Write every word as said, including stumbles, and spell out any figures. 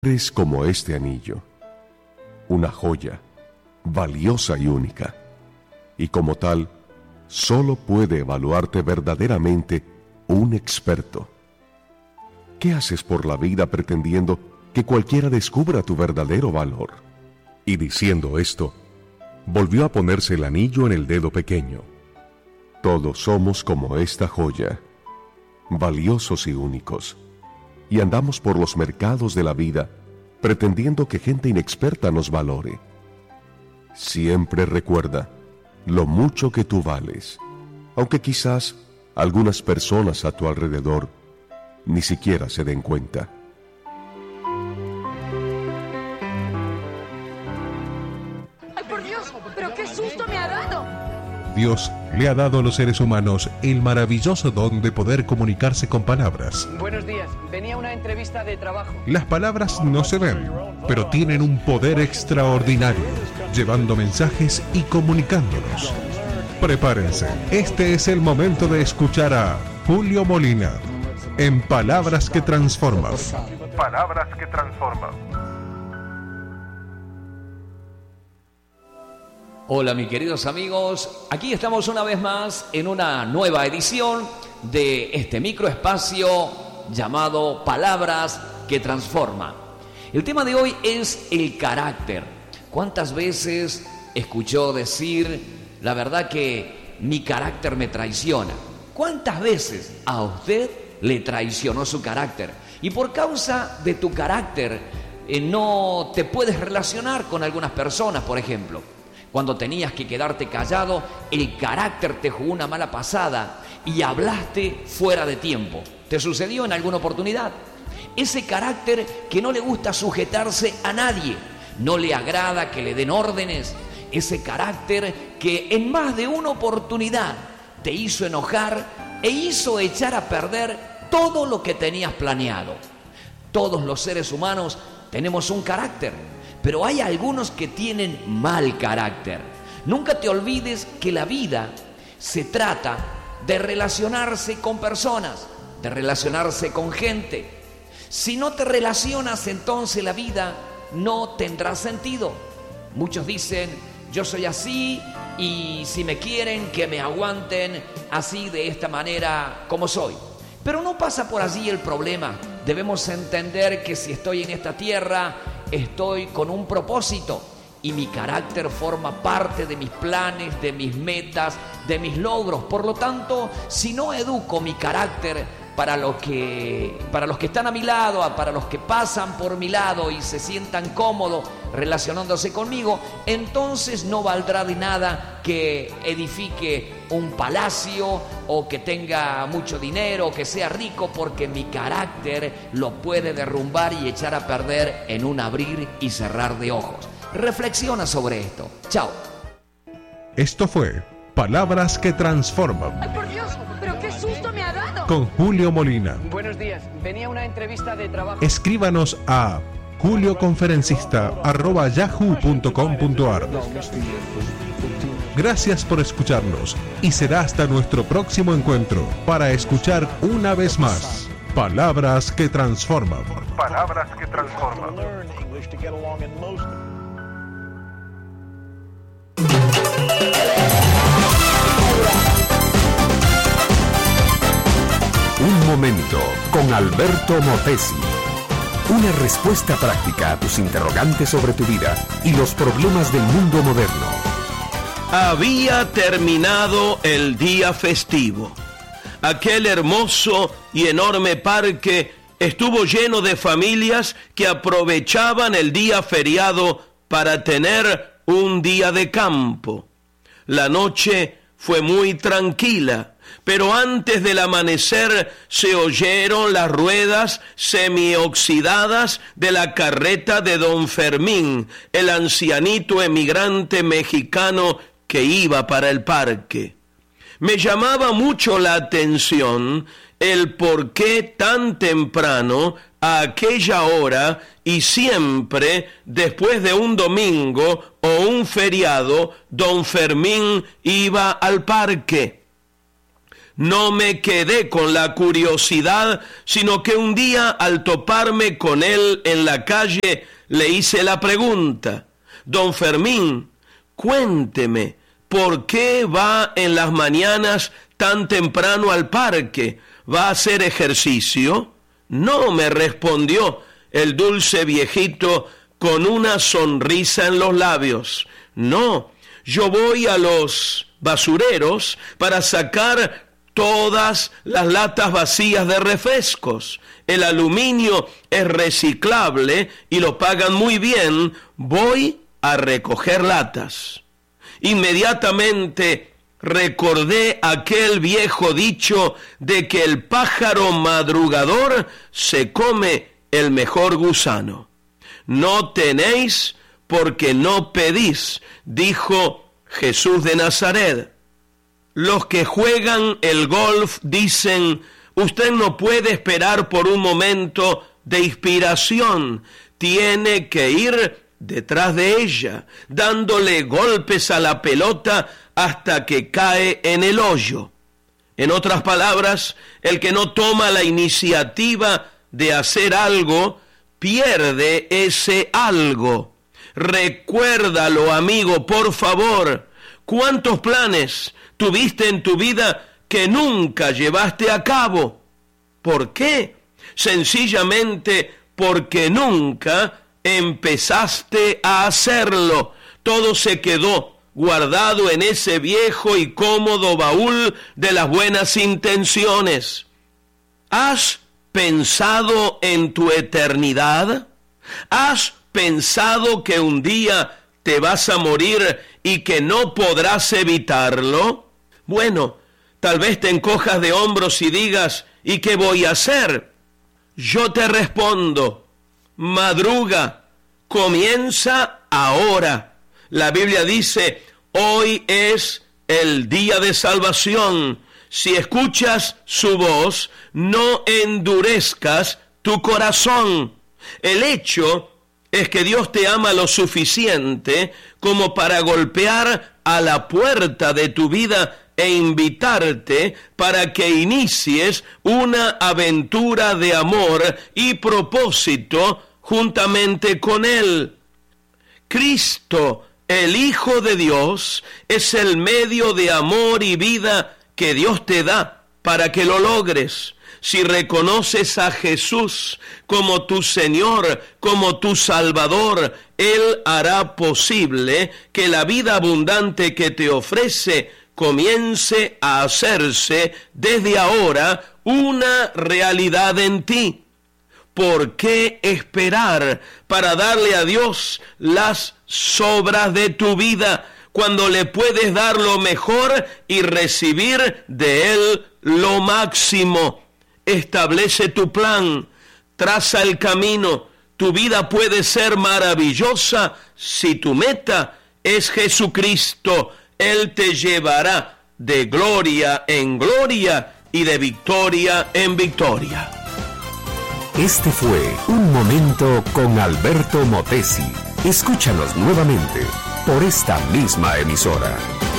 Eres como este anillo, una joya, valiosa y única, y como tal, solo puede evaluarte verdaderamente un experto. ¿Qué haces por la vida pretendiendo que cualquiera descubra tu verdadero valor? Y diciendo esto, volvió a ponerse el anillo en el dedo pequeño. Todos somos como esta joya, valiosos y únicos, y andamos por los mercados de la vida pretendiendo que gente inexperta nos valore. Siempre recuerda lo mucho que tú vales, aunque quizás algunas personas a tu alrededor ni siquiera se den cuenta. ¡Ay, por Dios! ¡Pero qué susto me ha dado! Dios le ha dado a los seres humanos el maravilloso don de poder comunicarse con palabras. Buenos días, venía a una entrevista de trabajo. Las palabras no se ven, pero tienen un poder extraordinario, llevando mensajes y comunicándolos. Prepárense, este es el momento de escuchar a Julio Molina en Palabras que Transforman. Palabras que Transforman. Hola mis queridos amigos, aquí estamos una vez más en una nueva edición de este microespacio llamado Palabras que Transforman. El tema de hoy es el carácter. ¿Cuántas veces escuchó decir, la verdad que mi carácter me traiciona? ¿Cuántas veces a usted le traicionó su carácter? Y por causa de tu carácter eh, no te puedes relacionar con algunas personas, por ejemplo. Cuando tenías que quedarte callado, el carácter te jugó una mala pasada y hablaste fuera de tiempo. ¿Te sucedió en alguna oportunidad? Ese carácter que no le gusta sujetarse a nadie, no le agrada que le den órdenes, ese carácter que en más de una oportunidad te hizo enojar e hizo echar a perder todo lo que tenías planeado. Todos los seres humanos tenemos un carácter, pero hay algunos que tienen mal carácter. Nunca te olvides que la vida se trata de relacionarse con personas, de relacionarse con gente. Si no te relacionas, entonces la vida no tendrá sentido. Muchos dicen, yo soy así y si me quieren, que me aguanten así de esta manera como soy. Pero no pasa por allí el problema. Debemos entender que si estoy en esta tierra, estoy con un propósito y mi carácter forma parte de mis planes, de mis metas, de mis logros. Por lo tanto, si no educo mi carácter para los que, para los que están a mi lado, para los que pasan por mi lado y se sientan cómodos relacionándose conmigo, entonces no valdrá de nada que edifique un palacio o que tenga mucho dinero o que sea rico, porque mi carácter lo puede derrumbar y echar a perder en un abrir y cerrar de ojos. Reflexiona sobre esto. Chao. Esto fue Palabras que Transforman. ¡Ay, por Dios! ¡Pero qué susto me ha dado! Con Julio Molina. Buenos días, venía a una entrevista de trabajo. Escríbanos a julioconferencista arroba yahoo punto com punto ar. Gracias por escucharnos y será hasta nuestro próximo encuentro para escuchar una vez más Palabras que Transforman. Palabras que Transforman. Un momento con Alberto Motesi. Una respuesta práctica a tus interrogantes sobre tu vida y los problemas del mundo moderno. Había terminado el día festivo. Aquel hermoso y enorme parque estuvo lleno de familias que aprovechaban el día feriado para tener un día de campo. La noche fue muy tranquila, pero antes del amanecer se oyeron las ruedas semioxidadas de la carreta de don Fermín, el ancianito emigrante mexicano que iba para el parque. Me llamaba mucho la atención el por qué tan temprano, a aquella hora y siempre después de un domingo o un feriado, don Fermín iba al parque. No me quedé con la curiosidad, sino que un día al toparme con él en la calle le hice la pregunta: don Fermín, cuénteme, ¿por qué va en las mañanas tan temprano al parque? ¿Va a hacer ejercicio? No, me respondió el dulce viejito con una sonrisa en los labios. No, yo voy a los basureros para sacar todas las latas vacías de refrescos. El aluminio es reciclable y lo pagan muy bien. Voy a recoger latas. Inmediatamente recordé aquel viejo dicho de que el pájaro madrugador se come el mejor gusano. No tenéis porque no pedís, dijo Jesús de Nazaret. Los que juegan el golf dicen: usted no puede esperar por un momento de inspiración, tiene que ir detrás de ella, dándole golpes a la pelota hasta que cae en el hoyo. En otras palabras, el que no toma la iniciativa de hacer algo, pierde ese algo. Recuérdalo, amigo, por favor. ¿Cuántos planes tuviste en tu vida que nunca llevaste a cabo? ¿Por qué? Sencillamente porque nunca empezaste a hacerlo. Todo se quedó guardado en ese viejo y cómodo baúl de las buenas intenciones. ¿Has pensado en tu eternidad? ¿Has pensado que un día te vas a morir y que no podrás evitarlo? Bueno, tal vez te encojas de hombros y digas: ¿y qué voy a hacer? Yo te respondo: madruga, comienza ahora. La Biblia dice: hoy es el día de salvación. Si escuchas su voz, no endurezcas tu corazón. El hecho es que Dios te ama lo suficiente como para golpear a la puerta de tu vida e invitarte para que inicies una aventura de amor y propósito juntamente con Él. Cristo, el Hijo de Dios, es el medio de amor y vida que Dios te da para que lo logres. Si reconoces a Jesús como tu Señor, como tu Salvador, Él hará posible que la vida abundante que te ofrece comience a hacerse desde ahora una realidad en ti. ¿Por qué esperar para darle a Dios las sobras de tu vida cuando le puedes dar lo mejor y recibir de Él lo máximo? Establece tu plan, traza el camino. Tu vida puede ser maravillosa si tu meta es Jesucristo. Él te llevará de gloria en gloria y de victoria en victoria. Este fue Un Momento con Alberto Motesi. Escúchanos nuevamente por esta misma emisora.